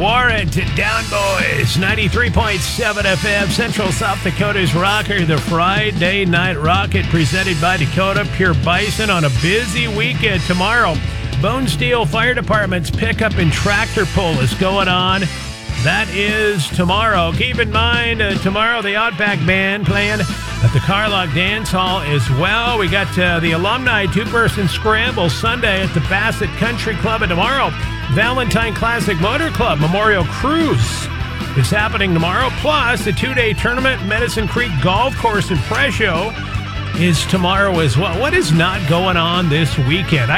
Warren to Down Boys, 93.7 FM, Central South Dakota's rocker, the Friday Night Rocket, presented by Dakota Pure Bison on a busy weekend tomorrow. Bone Steel Fire Department's pickup and tractor pull is going on. That is tomorrow. Keep in mind, tomorrow the Outback Band playing at the Carlock Dance Hall as well. We got the Alumni two-person scramble Sunday at the Bassett Country Club. And tomorrow, Valentine Classic Motor Club Memorial Cruise is happening tomorrow. Plus, the two-day tournament Medicine Creek Golf Course in Presho is tomorrow as well. What is not going on this weekend?